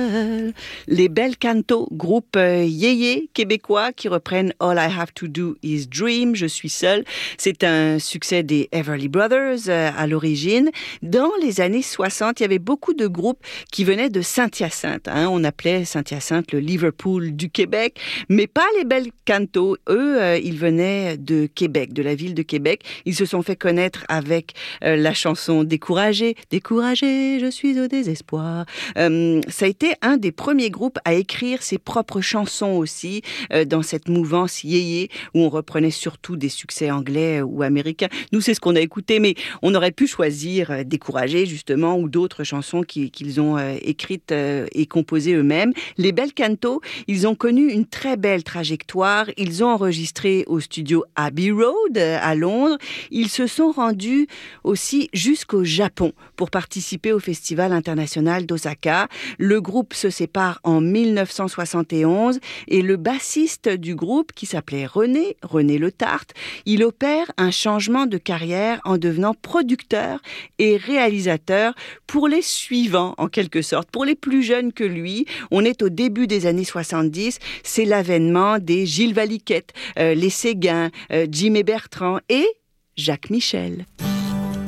seul. Les Bel Canto, groupe yéyé québécois qui reprennent All I Have to Do Is Dream, Je suis seul. C'est un succès des Everly Brothers à l'origine. Dans les années 60, il y avait beaucoup de groupes qui venaient de Saint-Hyacinthe. On appelait Saint-Hyacinthe le Liverpool du Québec, mais pas les Bel Canto. Eux, ils venaient de Québec, de la ville de Québec. Ils se sont fait connaître avec la chanson Découragé, découragé, je suis au désespoir. Ça a été un des premiers groupes à écrire ses propres chansons aussi, dans cette mouvance yéyé, où on reprenait surtout des succès anglais ou américains. Nous, c'est ce qu'on a écouté, mais on aurait pu choisir Découragé, justement, ou d'autres chansons qu'ils ont écrites et composées eux-mêmes. Les Bel Canto, ils ont connu une très belle trajectoire. Ils ont enregistré au studio Abbey Road à Londres. Ils se sont rendus aussi jusqu'au Japon pour participer au Festival international d'Osaka. Le groupe se sépare en 1971 et le bassiste du groupe, qui s'appelait René Le Tarte, il opère un changement de carrière en devenant producteur et réalisateur pour les suivants, en quelque sorte, pour les plus jeunes que lui. On est au début des années 70, c'est l'avènement des Gilles Valiquette, les Séguin, Jim et Bertrand et Jacques Michel.